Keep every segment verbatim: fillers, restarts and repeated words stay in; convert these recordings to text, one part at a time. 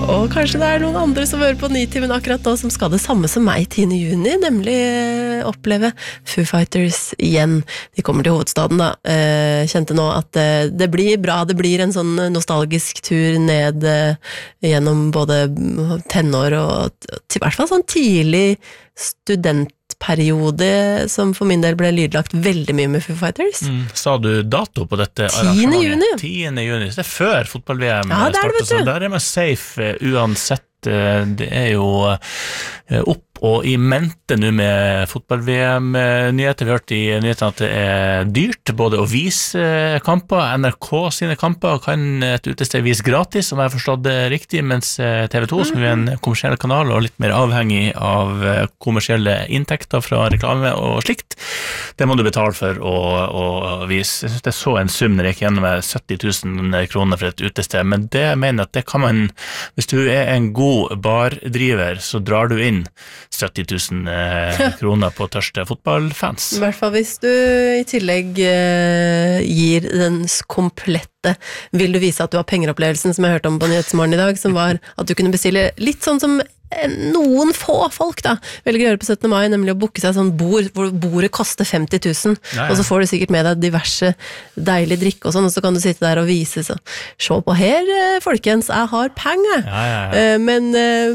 Og kanskje det er noen andre som hører på Nitimen akkurat nå som skal det samme som meg tiende juni, nemlig oppleve Foo Fighters igjen. De kommer til hovedstaden da. Kjente nå at det blir bra, det blir en sånn nostalgisk tur ned gjennom både tenår og i hvert fall sånn tidlig student periode som for min del ble lydlagt veldig mye med Foo Fighters. Mm. Sa du dato på dette tiende juni. tiende juni, det er før fotball-V M ja, starter, så der er man safe uansett. Det er jo opp og i mente nå med fotball-V M-nyheter. Vi har hørt i nyhetene at det er dyrt både å vise kamper, N R K sine kamper kan et utested vise gratis, om jeg har forstått det riktig, mens T V to, som er en kommersiell kanal og litt mer avhengig av kommersielle inntekter fra reklame og slikt, det må du betale for å, å vise. Jeg synes det er så en sum når jeg gikk gjennom med sytti tusen kroner for et utested, men det mener jeg at det kan man, hvis du er en god bardriver, så drar du inn sytti tusen eh, kroner på tørste fotballfans. I hvert fall hvis du i tillegg eh, gir den komplette vil du vise at du har pengeropplevelsen som jeg hørte om på Nyhetsmorgen i dag, som var at du kunne bestille litt sånn som noen få folk da, velger å gjøre på syttende mai, nemlig å booke seg sånn bord, hvor bordet koster femti tusen, ja, ja. Og så får du sikkert med deg diverse deilig drikk og sånn, og så kan du sitte der og vise så, se på her, folkens, jeg har penger. Ja, ja, ja. Men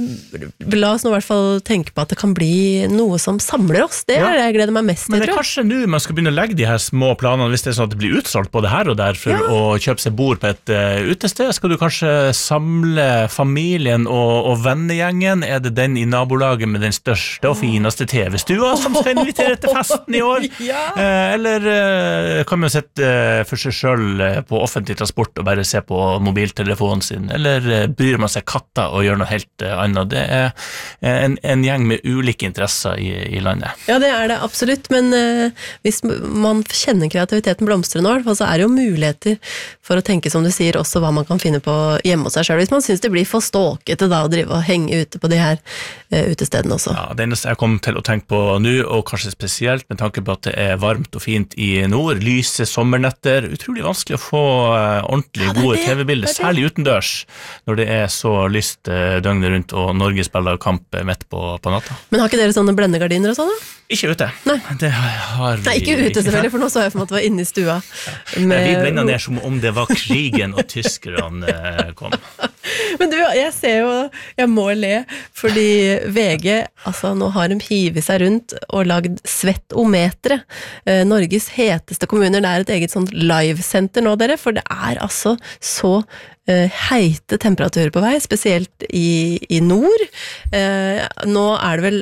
la oss nå i hvert fall tenke på at det kan bli noe som samler oss, det ja. Er det jeg gleder meg mest til. Men det er kanskje nå man skal begynne å legge de her små planene, hvis det er sånn at det blir utsolgt både her og der for ja. Å kjøpe seg bord på et uh, utested, skal du kanskje samle familien og, og vennegjengen. Er det den i nabolaget med den største og fineste T V-stua som skal invitere til festen i år? Ja. Eh, eller eh, kan man sette eh, for seg selv eh, på offentlig transport og bare se på mobiltelefonen sin? Eller eh, bryr man seg katta og gjør noe helt eh, annet? Det er eh, en, en gjeng med ulike interesser i, i landet. Ja, det er det absolutt, men eh, hvis man kjenner kreativiteten blomstre nå, så er det jo muligheter for å tenke, som du sier, også hva man kan finne på hjemme hos seg selv. Hvis man synes det blir for ståkete da å drive og henge ute på de her uh, utestedene også. Ja, det eneste jeg kommer til å tenke på nå, og kanskje spesielt med tanke på at det er varmt og fint i nord, lyse sommernetter, utrolig vanskelig å få uh, ordentlig ja, gode T V-bilder, særlig utendørs, når det er så lyst uh, døgnet rundt, og Norge spiller kamp midt på, på natta. Men har ikke dere sånne blendegardiner og sånn da? Ikke ute. Nei. Det har vi... Nei, ikke ute selvfølgelig, for nå så jeg for meg at det var inne i stua. Ja. Med... Vi blendet ned som om det var krigen og tyskerne uh, kom. Men du, jeg ser jo, jeg må le, fordi V G, altså nå har de hivet seg rundt og lagd Svettometre, eh, Norges heteste kommuner. Det er et eget sånt live-senter nå, dere, for det er altså så eh, heite temperaturer på vei, spesielt i, i nord. Eh, nå er det vel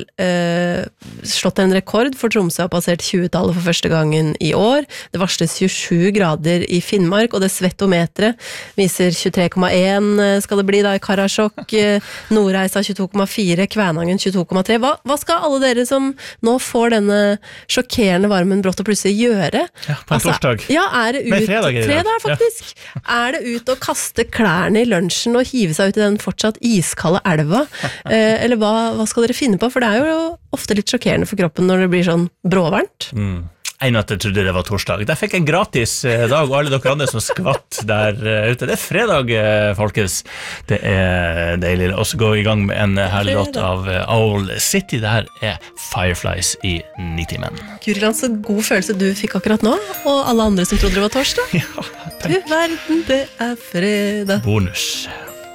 eh, slått en rekord, for Tromsø har passert tjue-tallet for første gangen i år. Det varsles tjuesju grader i Finnmark, og det Svettometre viser tjuetre komma en skal det bli da i Karasjok, Nordreisa tjueto komma fire, Kvænangen tjueto komma tre. Hva, hva skal alle dere som nå får denne sjokkerende varmen brått og plutselig gjøre? Ja, på en altså, torsdag. Ja, er det ut... Med fredag, fredag faktisk. Ja. Er det ut å kaste klærne i lunsjen og hive seg ut i den fortsatt iskalde elva? eh, eller hva, hva skal dere finne på? For det er jo ofte litt sjokkerende for kroppen når det blir sånn bråvarmt. Mm. En at jeg trodde det var torsdag. Der fikk jeg en gratis dag, og alle dere andre som skvatt der ute. Det er fredag, folkens. Det er deilig. Og så gå i gang med en herlig låt av Owl City. Det her er Fireflies i Nitimen. Guriland, så god følelse du fikk akkurat nå, og alle andre som trodde det var torsdag. Ja, takk. Du verden, det er fredag. Bonus.